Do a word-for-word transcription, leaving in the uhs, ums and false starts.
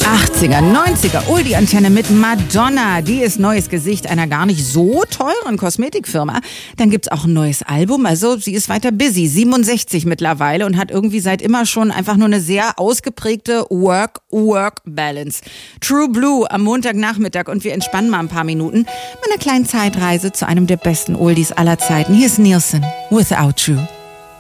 achtziger, neunziger, Oldie-Antenne mit Madonna. Die ist neues Gesicht einer gar nicht so teuren Kosmetikfirma. Dann gibt's auch ein neues Album. Also sie ist weiter busy, siebenundsechzig mittlerweile und hat irgendwie seit immer schon einfach nur eine sehr ausgeprägte Work-Work-Balance. True Blue am Montagnachmittag und wir entspannen mal ein paar Minuten mit einer kleinen Zeitreise zu einem der besten Oldies aller Zeiten. Hier ist Nielsen, Without You.